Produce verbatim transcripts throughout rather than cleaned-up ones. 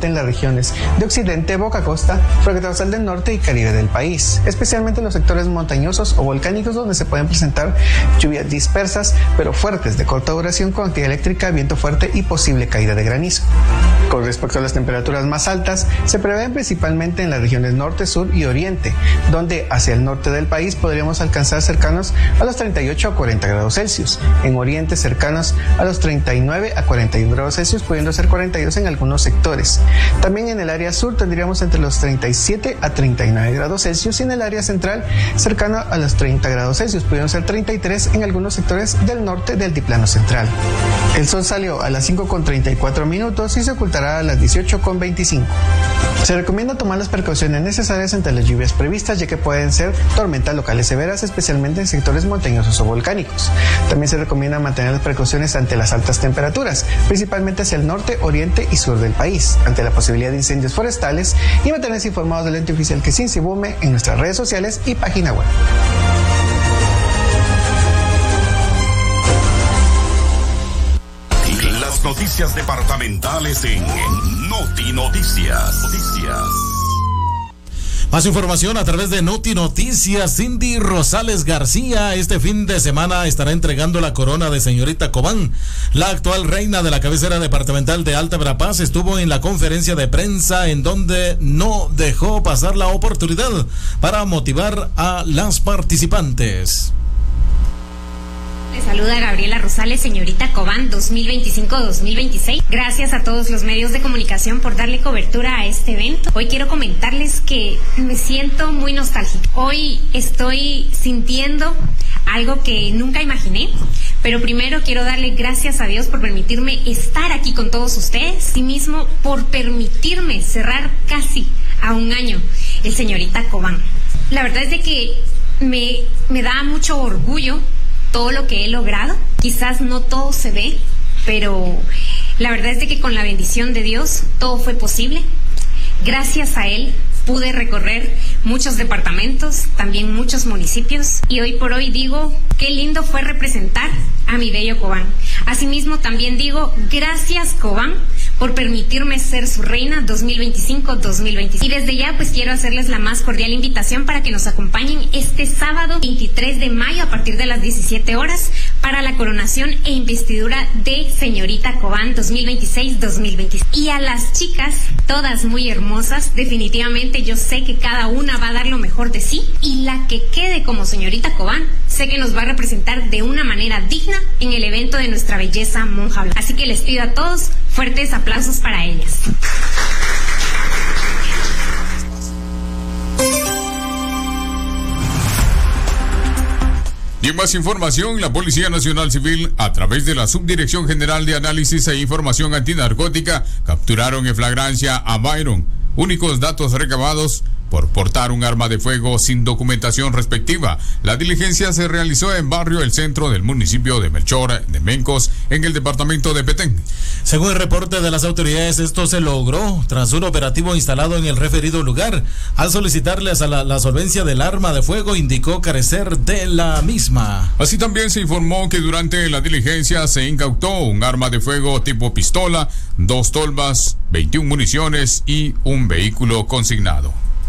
principalmente en las regiones de Occidente, Boca Costa, Fractal Dorsal del Norte y Caribe del país, especialmente en los sectores montañosos o volcánicos donde se pueden presentar lluvias dispersas pero fuertes de corta duración con actividad eléctrica, viento fuerte y posible caída de granizo. Con respecto a las temperaturas más altas, se prevén principalmente en las regiones norte, sur y oriente, donde hacia el norte del país podríamos alcanzar cercanos a los treinta y ocho a cuarenta grados Celsius, en oriente cercanos a los treinta y nueve a cuarenta y uno grados Celsius, pudiendo ser cuarenta y dos en algunos sectores. También en el área sur tendríamos entre los treinta y siete a treinta y nueve grados Celsius y en el área central cercano a los treinta grados Celsius, pudiendo ser treinta y tres en algunos sectores del norte del altiplano central. El sol salió a las cinco con treinta y cuatro minutos y se ocultará a las dieciocho con veinticinco. Se recomienda tomar las precauciones necesarias ante las lluvias previstas, ya que pueden ser tormentas locales severas, especialmente en sectores montañosos o volcánicos. También se recomienda mantener las precauciones ante las altas temperaturas, principalmente hacia el norte, oriente y sur del país, ante la posibilidad de incendios forestales, y mantenerse informados del ente oficial que se Insibume en nuestras redes sociales y página web. Las noticias departamentales en Noti Noticias. Noticias. Más información a través de Noti Noticias. Cindy Rosales García este fin de semana estará entregando la corona de señorita Cobán. La actual reina de la cabecera departamental de Alta Verapaz estuvo en la conferencia de prensa en donde no dejó pasar la oportunidad para motivar a las participantes. Le saluda Gabriela Rosales, señorita Cobán dos mil veinticinco dos mil veintiséis. Gracias a todos los medios de comunicación por darle cobertura a este evento. Hoy quiero comentarles que me siento muy nostálgica. Hoy estoy sintiendo algo que nunca imaginé, pero primero quiero darle gracias a Dios por permitirme estar aquí con todos ustedes, y mismo por permitirme cerrar casi a un año el señorita Cobán. La verdad es de que me, me da mucho orgullo todo lo que he logrado. Quizás no todo se ve, pero la verdad es de que con la bendición de Dios todo fue posible. Gracias a Él pude recorrer muchos departamentos, también muchos municipios, y hoy por hoy digo, qué lindo fue representar a mi bello Cobán. Asimismo también digo, gracias Cobán por permitirme ser su reina dos mil veinticinco dos mil veintiséis. Y desde ya pues quiero hacerles la más cordial invitación para que nos acompañen este sábado veintitrés de mayo a partir de las diecisiete horas para la coronación e investidura de señorita Cobán dos mil veintiséis dos mil veintiséis. Y a las chicas, todas muy hermosas, definitivamente yo sé que cada una va a dar lo mejor de sí, y la que quede como señorita Cobán sé que nos va a representar de una manera digna en el evento de nuestra belleza monja blanca. Así que les pido a todos fuertes aplausos para ellas. Y en más información, la Policía Nacional Civil, a través de la Subdirección General de Análisis e Información Antinarcótica, capturaron en flagrancia a Byron. Únicos datos recabados por portar un arma de fuego sin documentación respectiva. La diligencia se realizó en barrio El Centro del municipio de Melchor de Mencos, en el departamento de Petén. Según el reporte de las autoridades, esto se logró tras un operativo instalado en el referido lugar. Al solicitarles a la, la solvencia del arma de fuego, indicó carecer de la misma. Así también se informó que durante la diligencia se incautó un arma de fuego tipo pistola, dos tolvas, veintiuna municiones y un vehículo consignado.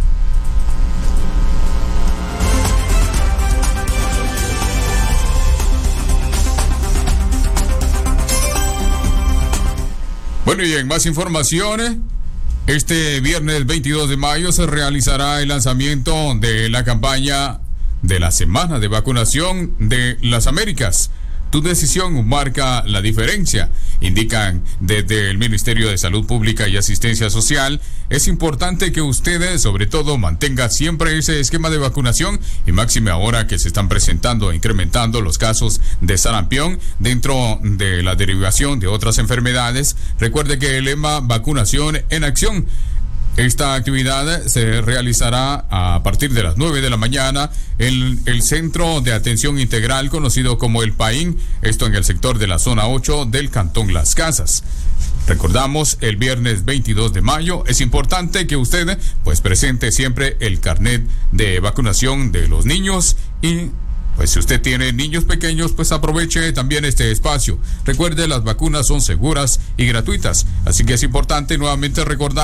Bueno, y en más informaciones, este viernes veintidós de mayo se realizará el lanzamiento de la campaña de la Semana de Vacunación de las Américas. Tu decisión marca la diferencia, indican desde el Ministerio de Salud Pública y Asistencia Social. Es importante que ustedes, sobre todo, mantengan siempre ese esquema de vacunación, y máxime ahora que se están presentando e incrementando los casos de sarampión dentro de la derivación de otras enfermedades. Recuerde que el lema vacunación en acción. Esta actividad se realizará a partir de las nueve de la mañana en el Centro de Atención Integral conocido como el PAIN, esto en el sector de la zona ocho del Cantón Las Casas. Recordamos, el viernes veintidós de mayo es importante que usted pues presente siempre el carnet de vacunación de los niños, y pues si usted tiene niños pequeños, pues aproveche también este espacio. Recuerde, las vacunas son seguras y gratuitas, así que es importante nuevamente recordar